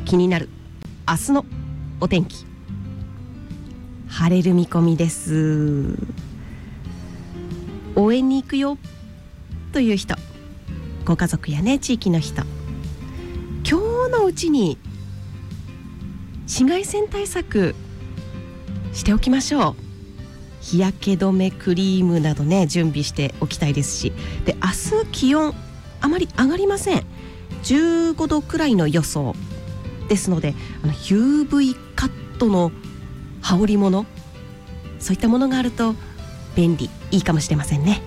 気になる明日のお天気、晴れる見込みです。応援に行くよという人、ご家族やね地域の人、今日のうちに紫外線対策しておきましょう。日焼け止めクリームなどね準備しておきたいですし、で明日気温あまり上がりません。15度くらいの予想ですので、UV カットの羽織物、そういったものがあると便利、いいかもしれませんね。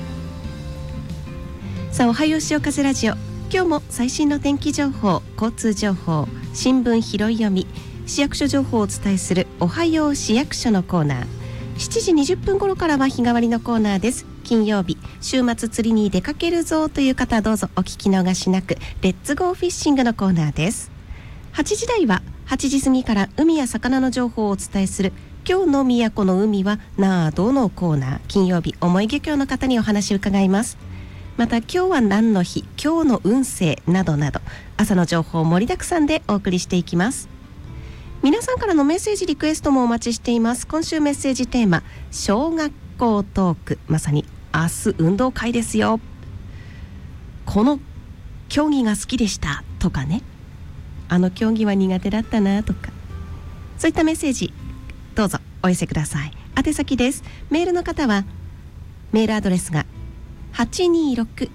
さあ、おはよう潮風ラジオ、今日も最新の天気情報、交通情報、新聞拾い読み、市役所情報をお伝えするおはよう市役所のコーナー。7時20分頃からは日替わりのコーナーです。金曜日、週末釣りに出かけるぞという方はどうぞお聞き逃しなく。レッツゴーフィッシングのコーナーです。8時台は8時過ぎから海や魚の情報をお伝えする今日の都の海はなどのコーナー。金曜日、思い漁協の方にお話を伺います。また今日は何の日、今日の運勢などなど、朝の情報盛りだくさんでお送りしていきます。皆さんからのメッセージリクエストもお待ちしています。今週メッセージテーマ、小学校トーク、まさに明日運動会ですよ、この競技が好きでしたとかね、あの競技は苦手だったなとか、そういったメッセージどうぞお寄せください。宛先です。メールの方はメールアドレスが826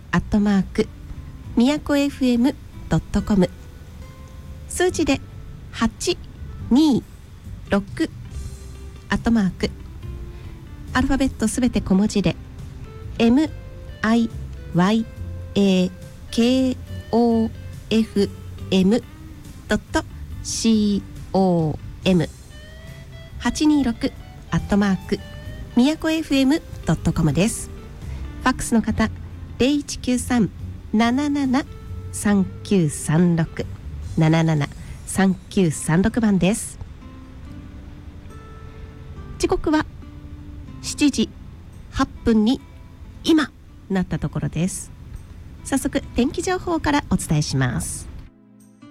みやこ FM.com、 数字で826アルファベットすべて小文字で MIYAKOFM.com、 826みやこ FM.com です。ファックスの方 0193-773936 773936番です。時刻は7時8分に今なったところです。早速天気情報からお伝えします。